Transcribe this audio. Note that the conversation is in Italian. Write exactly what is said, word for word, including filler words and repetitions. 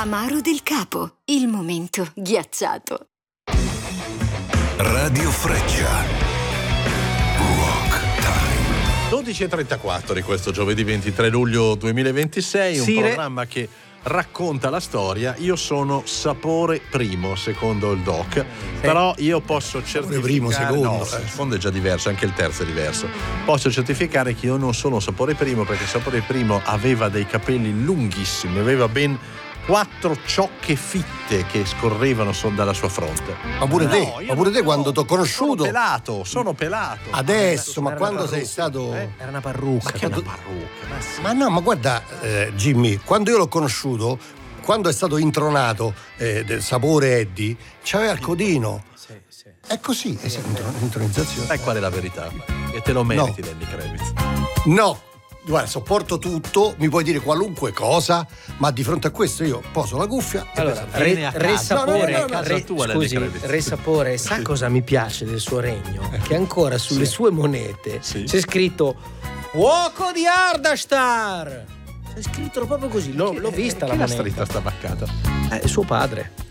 Amaro del Capo, il momento ghiacciato. Radio Freccia. Rock Time. dodici e trentaquattro di questo giovedì ventitré luglio duemilaventisei, un Sire. programma che racconta la storia. Io sono sapore primo secondo il doc, però io posso certificare primo, secondo. no, il secondo è già diverso, anche il terzo è diverso. Posso certificare che io non sono sapore primo, perché sapore primo aveva dei capelli lunghissimi, aveva ben quattro ciocche fitte che scorrevano son dalla sua fronte. Ma pure te, No, io ma pure te non- quando t'ho Sono conosciuto pelato, sono pelato. adesso, ma Era quando una sei parrucca. stato Eh? Era una parrucca. Che una parrucca. Ma sì. Ma no, ma guarda eh, Jimmy, quando io l'ho conosciuto, quando è stato intronato eh, del sapore Eddie, c'aveva il codino. Sì, sì. È così, è l'intronizzazione. Sai qual è la verità? E te lo meriti, Lenny Kravitz. No, guarda, sopporto tutto, mi puoi dire qualunque cosa, ma di fronte a questo io poso la cuffia e Allora, penso- Viene Re, a Re casa. Sapore, No, no, no, no, Re- casa tua, Lenny scusi, Kravitz. Re Sapore, sa cosa mi piace del suo regno? Che ancora sulle sue monete Sì. c'è scritto Uoco di Ardastar. C'è scritto proprio così, l'ho, l'ho vista Chi la l'ha moneta. scritta sta baccata? Eh, suo padre.